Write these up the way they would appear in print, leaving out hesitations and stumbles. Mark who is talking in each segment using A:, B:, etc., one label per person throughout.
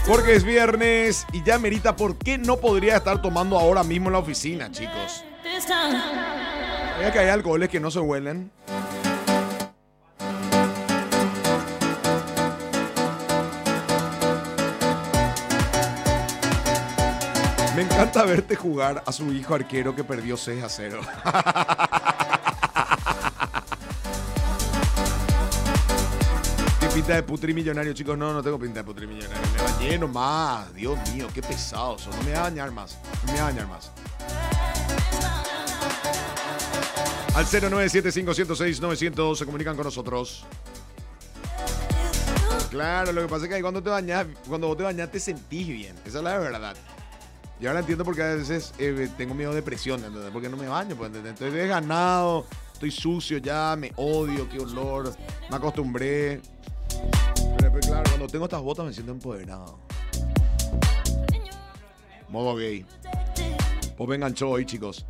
A: Porque es viernes y ya merita. ¿Por qué no podría estar tomando ahora mismo en la oficina, chicos? ¿Sabía que hay alcoholes que no se huelen? Me encanta verte jugar a su hijo arquero que perdió 6-0. Qué pinta de putri millonario, chicos. No, no tengo pinta de putri millonario. Me bañé nomás. Dios mío, qué pesado son. No me voy a bañar más. No me voy a bañar más. Al 097-506-900 se comunican con nosotros. Claro, lo que pasa es que ahí cuando vos te bañas te sentís bien. Esa es la verdad. Y ahora entiendo por qué a veces tengo miedo de depresión, ¿entendés? Porque no me baño, pues, ¿entendés? Estoy desganado, estoy sucio ya, me odio, qué olor, me acostumbré. Pero claro, cuando tengo estas botas me siento empoderado. Modo gay. Pues me enganchó hoy, chicos.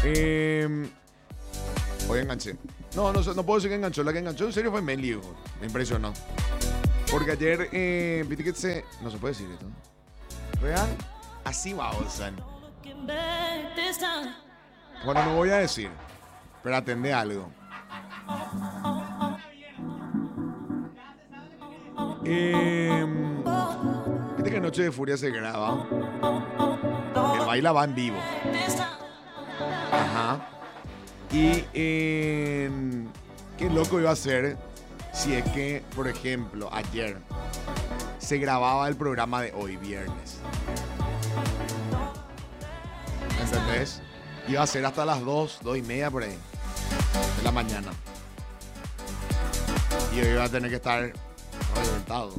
A: Hoy enganché. No puedo decir que enganchó. La que enganchó en serio fue Meli. Me impresionó. Porque ayer, viste que no se puede decir esto. ¿Real? Así va, Olsen. Bueno, no voy a decir, pero atendé algo. Viste que Noche de Furia se graba. El baile va en vivo. Ajá. Y qué loco iba a ser si es que, por ejemplo, ayer se grababa el programa de hoy, viernes. ¿Entendés? Iba a ser hasta las 2:30 por ahí de la mañana. Y yo iba a tener que estar reventado.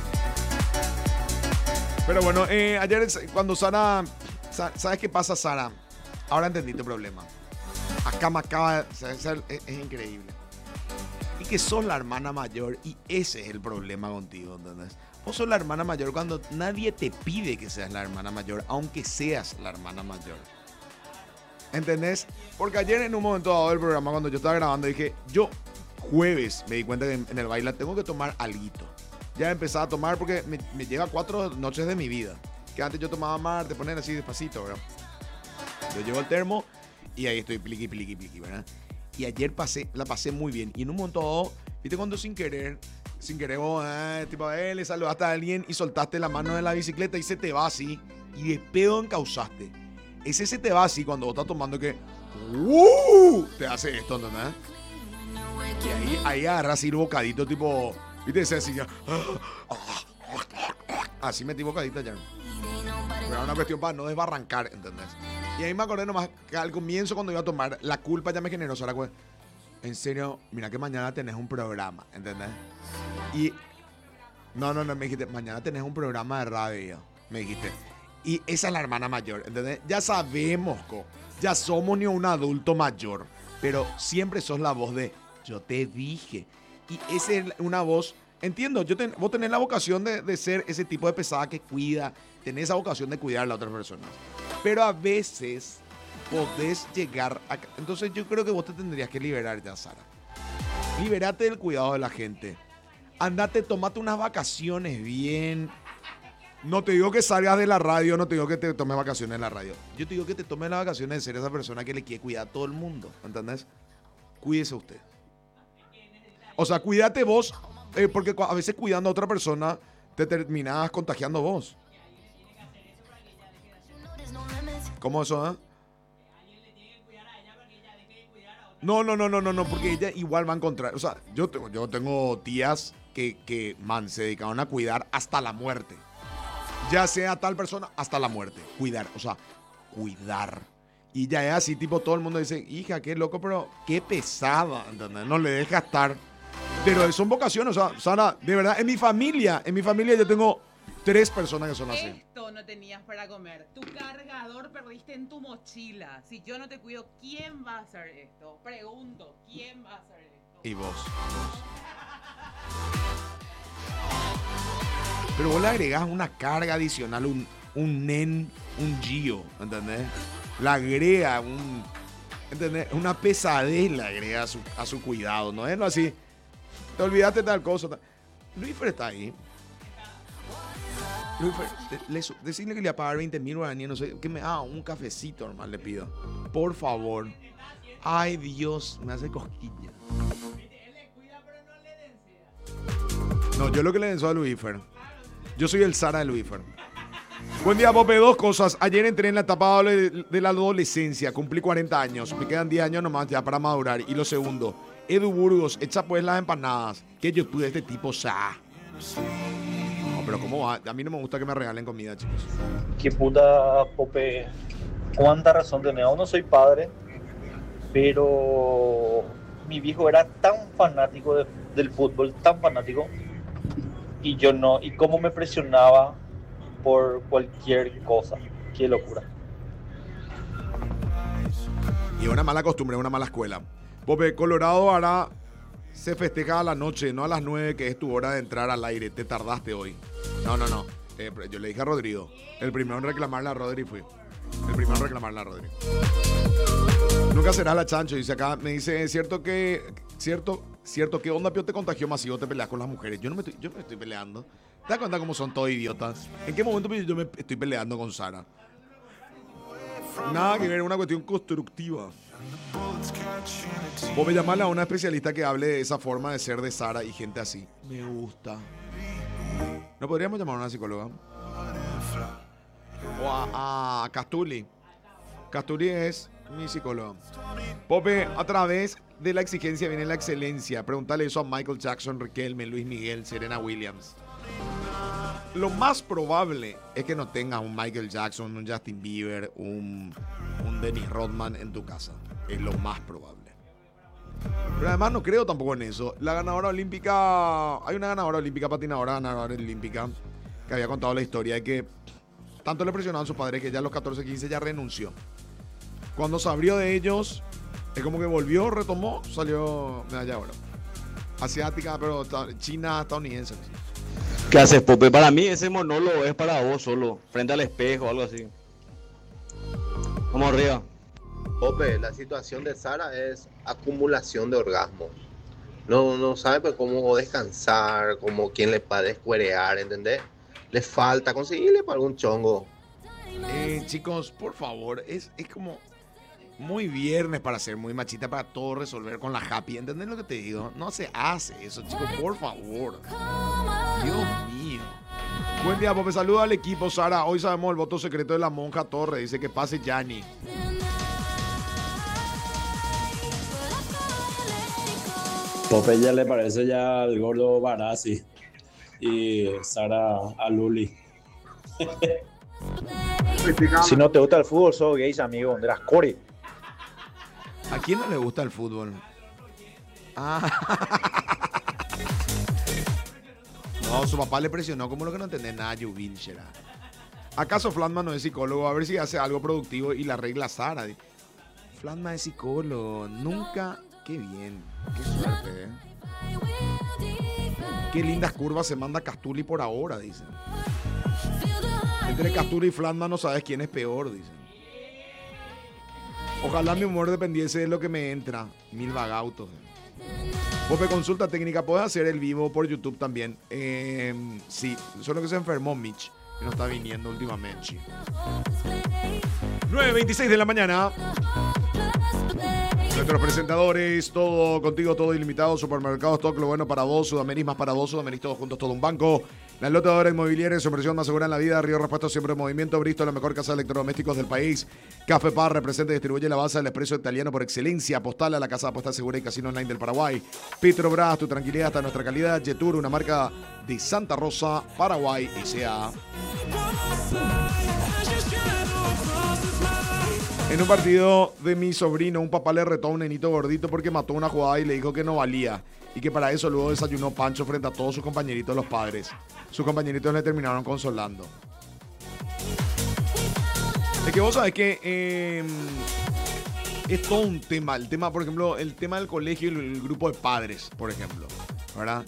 A: Pero bueno, ayer cuando Sara... ¿Sabes qué pasa, Sara? Ahora entendí tu problema. Acá me acaba... Es increíble. Y que sos la hermana mayor y ese es el problema contigo, ¿entendés? Vos sos la hermana mayor cuando nadie te pide que seas la hermana mayor, aunque seas la hermana mayor. ¿Entendés? Porque ayer en un momento dado del programa, cuando yo estaba grabando, dije, yo jueves me di cuenta que en el baile tengo que tomar alguito. Ya empezaba a tomar porque me lleva 4 noches de mi vida. Que antes yo tomaba más, te ponen así despacito, ¿verdad? Yo llevo el termo y ahí estoy pliqui, ¿verdad? Y ayer la pasé muy bien. Y en un momento dado, viste cuando sin querer vos, tipo, le saludaste a alguien y soltaste la mano de la bicicleta y se te va así. Y de pedo encauzaste. Ese se te va así cuando vos estás tomando que... te hace esto, ¿entendés? Y ahí agarras así el bocadito, tipo... Viste, ese así ya... Así metí bocadita ya. Pero era una cuestión para no desbarrancar, ¿entendés? Y ahí me acordé nomás que al comienzo cuando iba a tomar, la culpa ya me generó, Sara, en serio, mira que mañana tenés un programa, ¿entendés? Y... No, me dijiste, mañana tenés un programa de radio, me dijiste. Y esa es la hermana mayor, ¿entendés? Ya sabemos, ya somos ni un adulto mayor, pero siempre sos la voz de, yo te dije. Y esa es una voz, entiendo, vos tenés la vocación de ser ese tipo de pesada que cuida, tenés esa vocación de cuidar a la otra persona. Pero a veces podés llegar a... Entonces yo creo que vos te tendrías que liberar ya, Sara. Liberate del cuidado de la gente. Andate, tomate unas vacaciones bien. No te digo que salgas de la radio, no te digo que te tomes vacaciones en la radio. Yo te digo que te tomes las vacaciones de ser esa persona que le quiere cuidar a todo el mundo, ¿entendés? Cuídese usted. O sea, cuídate vos, porque a veces cuidando a otra persona te terminás contagiando vos. ¿Cómo eso, No, porque ella igual va a encontrar. O sea, yo tengo tías que se dedicaron a cuidar hasta la muerte. Ya sea tal persona, hasta la muerte. Cuidar, o sea, cuidar. Y ya es así, tipo, todo el mundo dice, hija, qué loco, pero qué pesada, ¿entendés? No le deja estar. Pero son vocaciones, o sea, Sara, de verdad, en mi familia yo tengo 3 personas que son así.
B: Esto no tenías para comer. Tu cargador perdiste en tu mochila. Si yo no te cuido, ¿quién va a hacer esto? Pregunto, ¿quién va a hacer esto?
A: Y vos. Pero vos le agregás una carga adicional, un nen, un Gio, ¿entendés? Le agrega ¿entendés? Una pesadez le agrega a su cuidado, ¿no es así? Te olvidaste tal cosa. Luis está ahí. Luifer, decirle que le va a pagar 20.000 guaraníes, no sé, que me haga un cafecito normal, le pido. Por favor. Ay, Dios, me hace cosquilla. No, yo lo que le denso a Luifer. Yo soy el Sara de Luifer. Buen día, Pope. Dos cosas. Ayer entré en la etapa de la adolescencia. Cumplí 40 años. Me quedan 10 años nomás ya para madurar. Y lo segundo, Edu Burgos, echa pues las empanadas. Que yo estuve de este tipo, No, pero ¿cómo va? A mí no me gusta que me regalen comida, chicos.
C: Qué puta, Pope. Cuánta razón tenés. Aún no soy padre, pero mi viejo era tan fanático del fútbol, tan fanático, y yo no. Y cómo me presionaba por cualquier cosa. Qué locura.
A: Y una mala costumbre, una mala escuela. Pope, Colorado ahora se festeja a la noche, no a las 9, que es tu hora de entrar al aire. Te tardaste hoy. No. Yo le dije a Rodrigo. El primero en reclamarle a Rodri fui. Nunca será la chancho. Dice acá, me dice, cierto que onda Pio te contagió masivo, te peleas con las mujeres. Yo me estoy peleando. ¿Te das cuenta cómo son todos idiotas? ¿En qué momento yo me estoy peleando con Sara? Nada que ver, una cuestión constructiva. Vos me llamarle a una especialista que hable de esa forma de ser de Sara y gente así. Me gusta. ¿No podríamos llamar a una psicóloga? O a Castuli. Castuli es mi psicóloga. Pope, a través de la exigencia viene la excelencia. Pregúntale eso a Michael Jackson, Riquelme, Luis Miguel, Serena Williams. Lo más probable es que no tengas un Michael Jackson, un Justin Bieber, un Dennis Rodman en tu casa. Es lo más probable. Pero además no creo tampoco en eso. La ganadora olímpica, hay una ganadora olímpica, patinadora ganadora olímpica, que había contado la historia de que tanto le presionaban a sus padres que ya a los 14, 15 ya renunció. Cuando se abrió de ellos, es como que volvió, retomó, salió medalla de oro. Asiática, pero china, estadounidense.
D: ¿Qué haces, Pope? Para mí ese monólogo es para vos solo, frente al espejo o algo así. Vamos arriba.
E: Pope, la situación de Sara es acumulación de orgasmo. No sabe pues cómo descansar, cómo quién le puede descuerear, ¿entendés? Le falta conseguirle para algún chongo.
A: Chicos, por favor, es como muy viernes para ser muy machita, para todo resolver con la happy. ¿Entendés lo que te digo? No se hace eso, chicos, por favor. Dios mío. Buen día, Pope. Saluda al equipo, Sara. Hoy sabemos el voto secreto de la monja Torre. Dice que pase Yanni.
F: Pope ya le parece ya al gordo Barassi y Sara a Luli.
C: Si no te gusta el fútbol, sos gays, amigo, de las Cori.
A: ¿A quién no le gusta el fútbol? No, su papá le presionó, como lo que no entendés nada, Juvinchera. ¿Acaso Flatman no es psicólogo? A ver si hace algo productivo y la arregla Sara. Flatman es psicólogo. Nunca. Qué bien. Qué suerte, ¿eh? Qué lindas curvas se manda Castuli por ahora, dicen. Entre Castuli y Flatman no sabes quién es peor, dicen. Ojalá mi humor dependiese de lo que me entra. Mil vagautos. Pope, consulta técnica. ¿Puedes hacer el vivo por YouTube también? Sí, solo que se enfermó Mitch. Que no está viniendo últimamente. 9:26 de la mañana. Nuestros presentadores, todo contigo, todo ilimitado, supermercados, todo lo bueno para vos, Sudameris más para vos, Sudameris todos juntos, todo un banco. La lotadora inmobiliaria, su inversión más segura en la vida, Río Repuesto siempre en movimiento, Bristol, la mejor casa de electrodomésticos del país. Café Par representa y distribuye la base del expreso italiano por excelencia, postal a la casa de apuestas segura y casino online del Paraguay. Petrobras, tu tranquilidad hasta nuestra calidad. Yetur, una marca de Santa Rosa, Paraguay, S.A. En un partido de mi sobrino, un papá le retó a un nenito gordito porque mató una jugada y le dijo que no valía. Y que para eso luego desayunó Pancho frente a todos sus compañeritos, los padres. Sus compañeritos le terminaron consolando. Es que vos sabés que es todo un tema. El tema, por ejemplo, el tema del colegio y el grupo de padres, por ejemplo. ¿Verdad?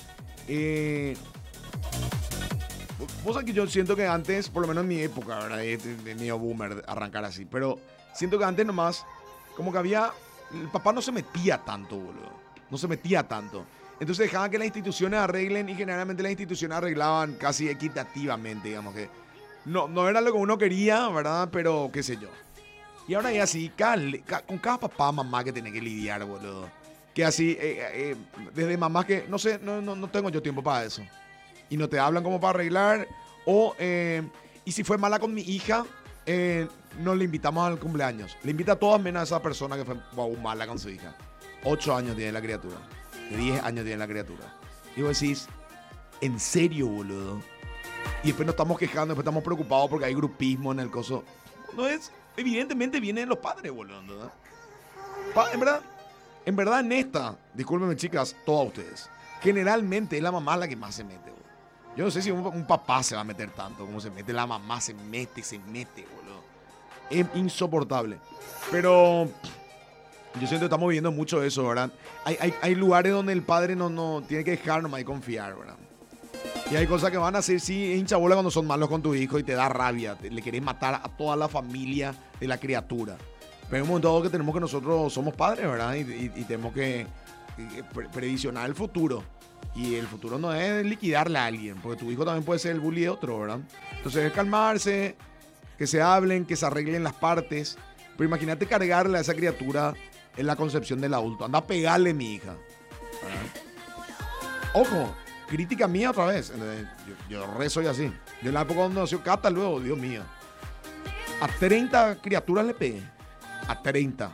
A: Vos sabés que yo siento que antes, por lo menos en mi época, ¿verdad? De neo boomer, arrancar así. Pero siento que antes nomás, como que había... El papá no se metía tanto, boludo. No se metía tanto. Entonces dejaban que las instituciones arreglen y generalmente las instituciones arreglaban casi equitativamente, digamos que no era lo que uno quería, ¿verdad? Pero qué sé yo. Y ahora es así, con cada papá, mamá que tiene que lidiar, boludo. Que así, desde mamás que, no sé, no tengo yo tiempo para eso. Y no te hablan como para arreglar. Y si fue mala con mi hija, no le invitamos al cumpleaños. Le invita a todas menos a esa persona que fue mala con su hija. 8 años tiene la criatura. 10 años tiene la criatura. Y vos decís, ¿en serio, boludo? Y después nos estamos quejando, después estamos preocupados porque hay grupismo en el coso. No es, evidentemente vienen los padres, boludo, ¿no? En verdad en esta, discúlpenme chicas, todas ustedes, generalmente es la mamá la que más se mete, boludo. Yo no sé si un papá se va a meter tanto como se mete, la mamá se mete, boludo. Es insoportable. Pero yo siento que estamos viviendo mucho eso, ¿verdad? Hay lugares donde el padre no tiene que dejar nomás y confiar, ¿verdad? Y hay cosas que van a hacer, sí, hincha bola cuando son malos con tu hijo y te da rabia. Le querés matar a toda la familia de la criatura. Pero hay un momento dado que tenemos que nosotros somos padres, ¿verdad? Y tenemos que previsionar el futuro. Y el futuro no es liquidarle a alguien, porque tu hijo también puede ser el bully de otro, ¿verdad? Entonces es calmarse, que se hablen, que se arreglen las partes. Pero imagínate cargarle a esa criatura en la concepción del adulto. Anda a pegarle a mi hija, ¿verdad? Ojo, crítica mía otra vez. Yo soy así. Yo en la época donde nació Cata luego, Dios mío. A 30 criaturas le pegué. A 30.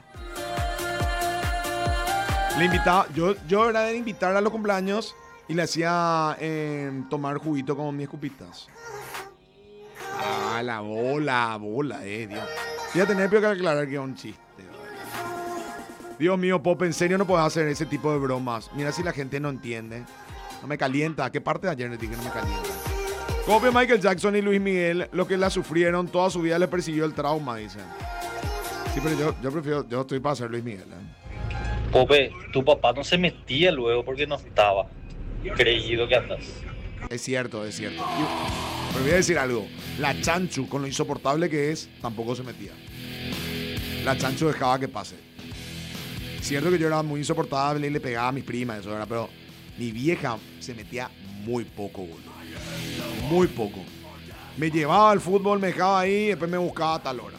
A: Le invitaba, yo era de invitar a los cumpleaños y le hacía tomar juguito con mis escupitas. Ah, la bola, Dios. Voy a tener que aclarar que es un chiste. Dios mío, Pop, en serio no puedes hacer ese tipo de bromas. Mira si la gente no entiende. No me calienta. ¿Qué parte de ayer le dije que no me calienta? Copia Michael Jackson y Luis Miguel, lo que la sufrieron, toda su vida le persiguió el trauma, dicen. Sí, pero yo estoy para ser Luis Miguel,
C: Pope, tu papá no se metía luego porque no estaba creído que andas.
A: Es cierto. Pero voy a decir algo. La Chanchu, con lo insoportable que es, tampoco se metía. La Chanchu dejaba que pase. Cierto que yo era muy insoportable y le pegaba a mis primas, eso era, pero mi vieja se metía muy poco, boludo. Muy poco. Me llevaba al fútbol, me dejaba ahí y después me buscaba a tal hora.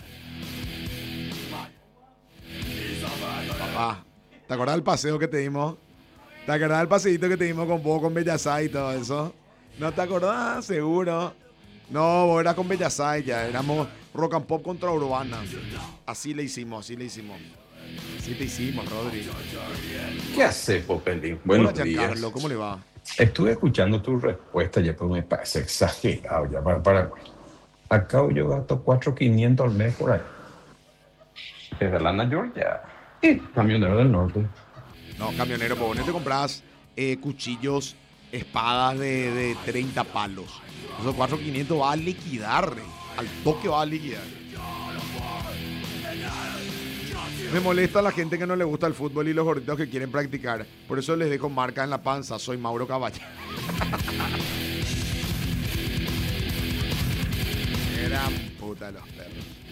A: Papá, ¿te acordás del paseo que te dimos? ¿Te acordás del paseíto que te dimos con vos, con Bellasay y todo eso? ¿No te acordás? Seguro. No, vos eras con Bellasay ya. Éramos rock and pop contra urbana. Así le hicimos. Así te hicimos, Rodri.
G: ¿Qué hace, Popelín? Buenos
A: Hola,
G: días.
A: Giancarlo, ¿cómo le va?
G: Estuve escuchando tu respuesta ya, pero me parece exagerado ya para Paraguay. Acá yo gasto 4.500 al mes por ahí. Desde Atlanta, Georgia. Y camionero del norte.
A: No, camionero, pues no te compras cuchillos, espadas de 30 palos. Esos 4.500 va a liquidar, al toque va a liquidar. Me molesta la gente que no le gusta el fútbol y los gorditos que quieren practicar. Por eso les dejo marca en la panza. Soy Mauro Caballero. Eran puta los perros.